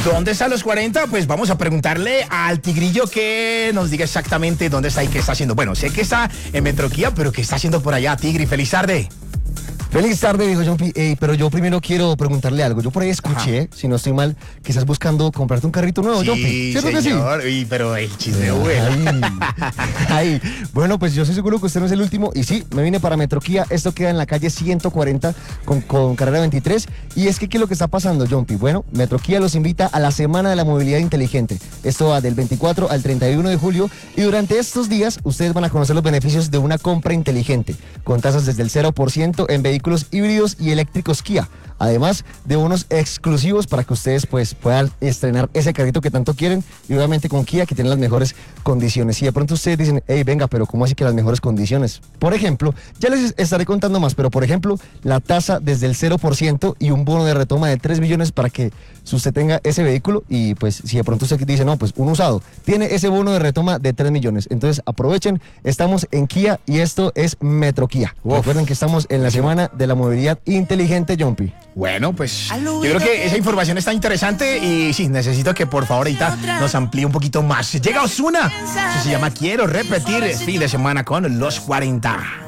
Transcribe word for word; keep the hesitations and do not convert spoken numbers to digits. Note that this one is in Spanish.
¿Dónde están los cuarenta? Pues vamos a preguntarle al Tigrillo que nos diga exactamente dónde está y qué está haciendo. Bueno, sé que está en Metroquía, pero ¿qué está haciendo por allá, Tigri? Feliz tarde. Feliz tarde, dijo John P. Ey, pero yo primero quiero preguntarle algo. Yo por ahí escuché, Ajá. si no estoy mal, que estás buscando comprarte un carrito nuevo, Sí, John P. ¿Cierto señor. que sí? Uy, pero el chisme vuela. Ay, ay. Bueno, pues yo estoy seguro que usted no es el último. Y sí, me vine para Metroquía. Esto queda en la calle ciento cuarenta con, con carrera veintitrés. Y es que, ¿qué es lo que está pasando, John P? Bueno, Metroquía los invita a la Semana de la Movilidad Inteligente. Esto va del veinticuatro al treinta y uno de julio. Y durante estos días, ustedes van a conocer los beneficios de una compra inteligente, con tasas desde el cero por ciento en vehículos híbridos y eléctricos Kia. Además de unos exclusivos para que ustedes pues puedan estrenar ese carrito que tanto quieren, y obviamente con Kia, que tiene las mejores condiciones. Y de pronto ustedes dicen, hey, venga, pero ¿cómo así que las mejores condiciones? Por ejemplo, ya les estaré contando más, pero por ejemplo, la tasa desde el cero por ciento y un bono de retoma de tres millones para que usted tenga ese vehículo. Y pues si de pronto usted dice, no, pues un usado, tiene ese bono de retoma de tres millones. Entonces aprovechen, estamos en Kia y esto es Metroquía. Recuerden que estamos en la Semana de la Movilidad Inteligente, John P. Bueno, pues yo creo que esa información está interesante y sí, necesito que por favor ahorita nos amplíe un poquito más. Llega Ozuna, eso se llama Quiero Repetir, fin de semana con los cuarenta.